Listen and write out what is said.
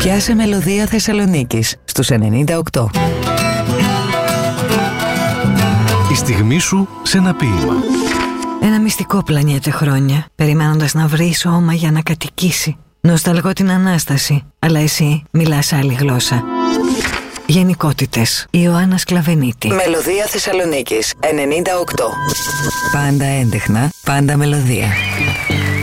Πιάσε μελωδία Θεσσαλονίκης στους 98. Η στιγμή σου σε ένα ποίημα. Ένα μυστικό πλανιέται χρόνια, περιμένοντας να βρει σώμα για να κατοικήσει. Νοσταλγώ την Ανάσταση, αλλά εσύ μιλάς άλλη γλώσσα. Γενικότητες. Ιωάννα Σκλαβενίτη. Μελωδία Θεσσαλονίκης 98. Πάντα έντεχνα, πάντα μελωδία.